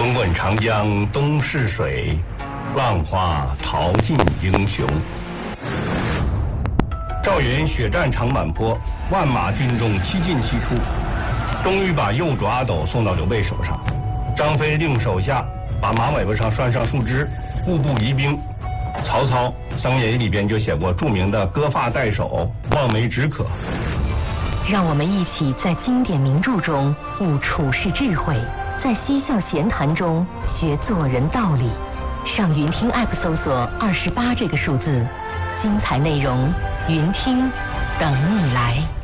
滚滚长江东逝水，浪花淘尽英雄。赵云血战长坂坡，万马军中七进七出，终于把右主阿斗送到刘备手上。张飞令手下把马尾巴上拴上树枝，步步疑兵。曹操《三国演义》里边就写过著名的割发代首，望梅止渴。 让我们一起在经典名著中悟处世智慧，在嬉笑闲谈中学做人道理。上云听 App 搜索28这个数字，精彩内容云听等你来。